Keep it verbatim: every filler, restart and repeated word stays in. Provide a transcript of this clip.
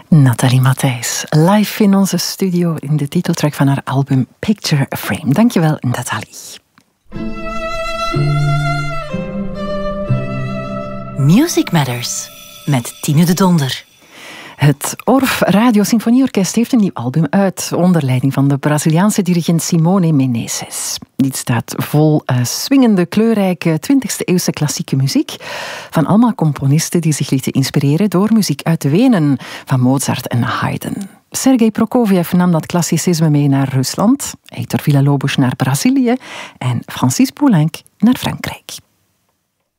Nathalie Matthijs, live in onze studio in de titeltrack van haar album Picture Frame. Dankjewel, Nathalie. Music Matters met Tine de Donder. Het Orff Radio Symfonieorkest heeft een nieuw album uit, onder leiding van de Braziliaanse dirigent Simone Menezes. Dit staat vol uh, swingende, kleurrijke twintigste eeuwse klassieke muziek van allemaal componisten die zich lieten inspireren door muziek uit Wenen van Mozart en Haydn. Sergei Prokofiev nam dat klassicisme mee naar Rusland, Hector Villa-Lobos naar Brazilië en Francis Poulenc naar Frankrijk.